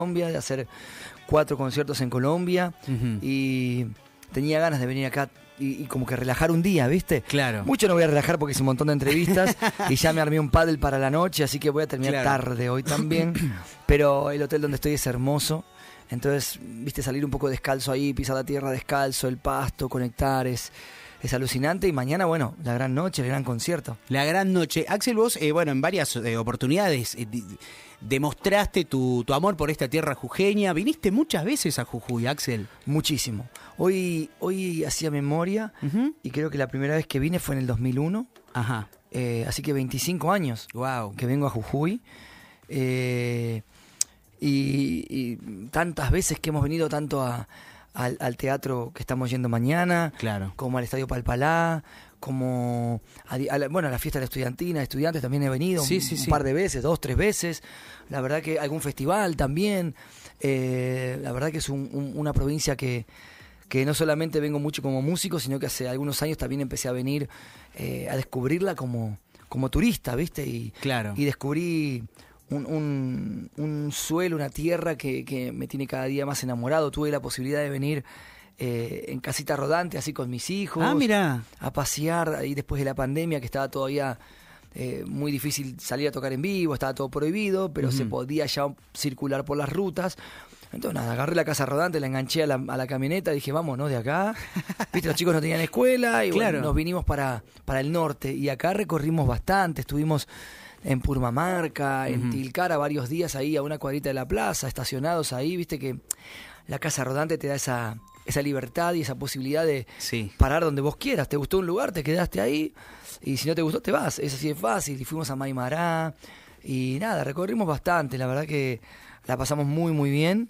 Colombia, de hacer 4 conciertos en Colombia. Y tenía ganas de venir acá y como que relajar un día, ¿viste? Claro. Mucho no voy a relajar porque hice un montón de entrevistas y ya me armé un pádel para la noche, así que voy a terminar tarde hoy también. Pero el hotel donde estoy es hermoso. Entonces, viste, salir un poco descalzo ahí, pisar la tierra descalzo, el pasto, conectar, es alucinante. Y mañana, bueno, la gran noche, el gran concierto. La gran noche. Axel, vos, bueno, en varias oportunidades demostraste tu amor por esta tierra jujeña. ¿Viniste muchas veces a Jujuy, Axel? Muchísimo. Hoy hacía memoria y creo que la primera vez que vine fue en el 2001. Ajá. Así que 25 años que vengo a Jujuy. Y tantas veces que hemos venido tanto al teatro que estamos yendo mañana, como al Estadio Palpalá, como a la fiesta de la estudiantina, estudiantes también he venido un par de veces, 2, 3 veces. La verdad que algún festival también. La verdad que es una provincia que no solamente vengo mucho como músico, sino que hace algunos años también empecé a venir a descubrirla como turista, ¿viste? Y descubrí un suelo, una tierra que me tiene cada día más enamorado. Tuve la posibilidad de venir en casita rodante, así con mis hijos, a pasear ahí después de la pandemia, que estaba todavía muy difícil salir a tocar en vivo, estaba todo prohibido, pero se podía ya circular por las rutas. Entonces nada, agarré la casa rodante, la enganché a la camioneta, dije vámonos de acá. Viste, los chicos no tenían escuela y bueno, nos vinimos para el norte y acá recorrimos bastante, estuvimos en Purmamarca, en Tilcara varios días ahí a una cuadrita de la plaza, estacionados ahí, viste que la casa rodante te da esa libertad y esa posibilidad de parar donde vos quieras. ¿Te gustó un lugar? Te quedaste ahí y si no te gustó te vas, es así de fácil. Y fuimos a Maimará y nada, recorrimos bastante, la verdad que la pasamos muy muy bien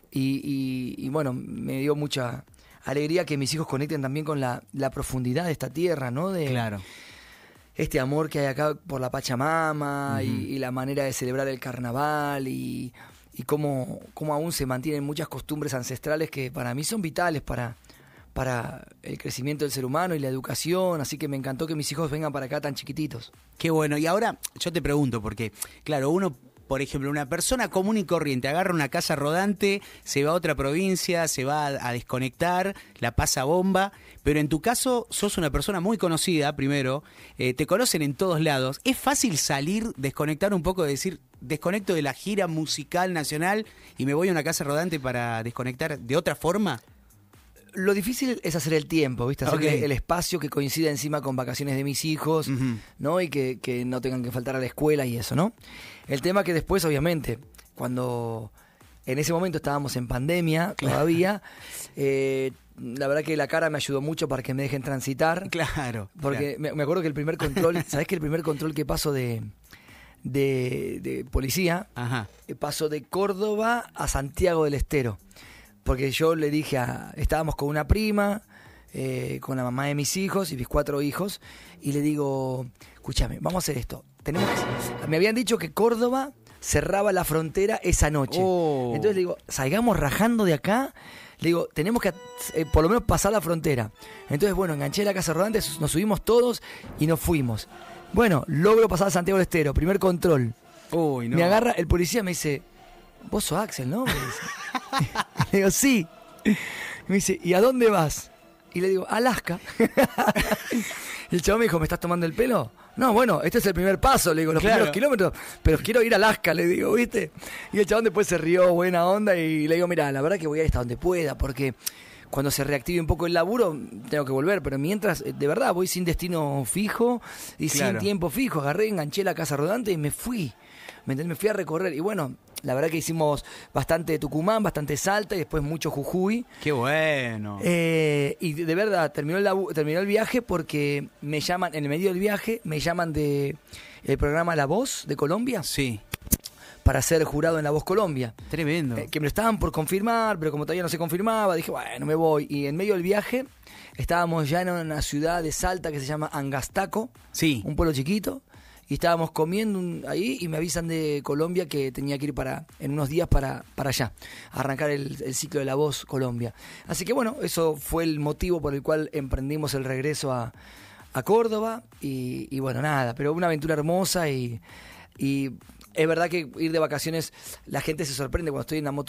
y bueno, me dio mucha alegría que mis hijos conecten también con la profundidad de esta tierra, ¿no? Este amor que hay acá por la Pachamama y la manera de celebrar el carnaval y cómo aún se mantienen muchas costumbres ancestrales que para mí son vitales para el crecimiento del ser humano y la educación, así que me encantó que mis hijos vengan para acá tan chiquititos. Qué bueno, y ahora yo te pregunto, porque claro, uno, por ejemplo, una persona común y corriente agarra una casa rodante, se va a otra provincia, se va a desconectar, la pasa bomba, pero en tu caso sos una persona muy conocida, primero, te conocen en todos lados. ¿Es fácil salir, desconectar un poco, decir, desconecto de la gira musical nacional y me voy a una casa rodante para desconectar de otra forma? Lo difícil es hacer el tiempo, ¿viste? Hacer el espacio que coincida encima con vacaciones de mis hijos, ¿no? Y que no tengan que faltar a la escuela y eso, ¿no? El tema que después, obviamente, cuando en ese momento estábamos en pandemia todavía, la verdad que la cara me ayudó mucho para que me dejen transitar. Claro. Porque me acuerdo que el primer control, ¿sabés que el primer control que paso de policía, paso de Córdoba a Santiago del Estero? Porque yo le dije estábamos con una prima, con la mamá de mis hijos y mis 4 hijos, y le digo, escúchame, vamos a hacer esto. Me habían dicho que Córdoba cerraba la frontera esa noche. Entonces le digo, salgamos rajando de acá. Le digo, tenemos que por lo menos pasar la frontera. Entonces, bueno, enganché la casa rodante, nos subimos todos y nos fuimos. Bueno, logro pasar a Santiago del Estero, primer control. Uy, no. Me agarra el policía, me dice, vos sos Axel, ¿no? Me dice. Le digo, sí. Me dice, ¿y a dónde vas? Y le digo, Alaska. Y el chabón me dijo, ¿me estás tomando el pelo? No, bueno, este es el primer paso, le digo, los primeros kilómetros, pero quiero ir a Alaska, le digo, ¿viste? Y el chabón después se rió, buena onda, y le digo, mira, la verdad que voy a ir hasta donde pueda, porque cuando se reactive un poco el laburo, tengo que volver, pero mientras, de verdad, voy sin destino fijo y sin tiempo fijo. Agarré, enganché la casa rodante y me fui. Me fui a recorrer y bueno, la verdad que hicimos bastante de Tucumán, bastante Salta y después mucho Jujuy. ¡Qué bueno! Y de verdad, terminó el viaje porque me llaman, en el medio del viaje, me llaman de el programa La Voz de Colombia. Sí. Para ser jurado en La Voz Colombia. Tremendo. Que me lo estaban por confirmar, pero como todavía no se confirmaba, dije, bueno, me voy. Y en medio del viaje estábamos ya en una ciudad de Salta que se llama Angastaco. Sí. Un pueblo chiquito. Y estábamos comiendo ahí y me avisan de Colombia que tenía que ir en unos días para allá, a arrancar el ciclo de La Voz Colombia. Así que bueno, eso fue el motivo por el cual emprendimos el regreso a Córdoba y bueno, nada, pero una aventura hermosa y es verdad que ir de vacaciones, la gente se sorprende cuando estoy en la moto